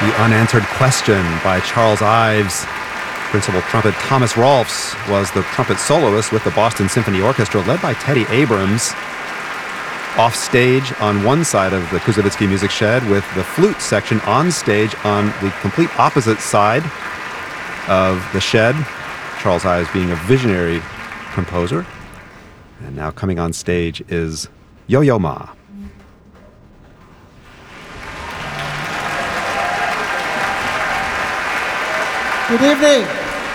The Unanswered Question by Charles Ives. Principal trumpet Thomas Rolfs was the trumpet soloist with the Boston Symphony Orchestra, led by Teddy Abrams. Off stage on one side of the Kuzovitsky Music Shed, with the flute section on stage on the complete opposite side of the shed. Charles Ives being a visionary composer. And now coming on stage is Yo-Yo Ma. Good evening.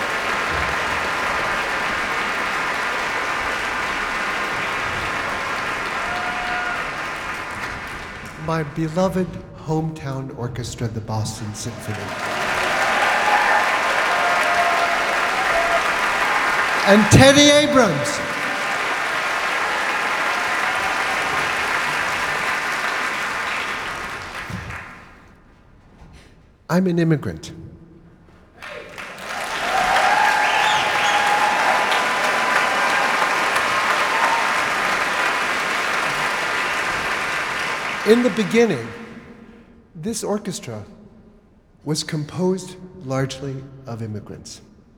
My beloved hometown orchestra, the Boston Symphony. And Teddy Abrams. I'm an immigrant. In the beginning, this orchestra was composed largely of immigrants.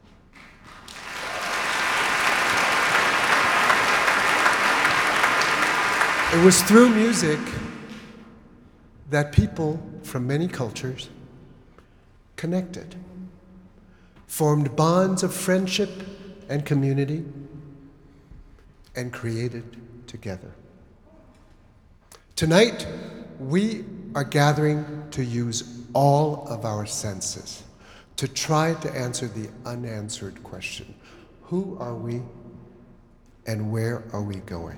It was through music that people from many cultures connected, formed bonds of friendship and community, and created together. Tonight, we are gathering to use all of our senses to try to answer the unanswered question: who are we and where are we going?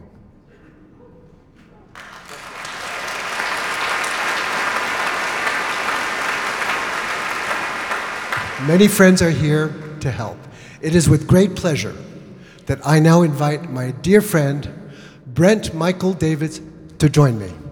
Many friends are here to help. It is with great pleasure that I now invite my dear friend, Brent Michael Davids, to join me.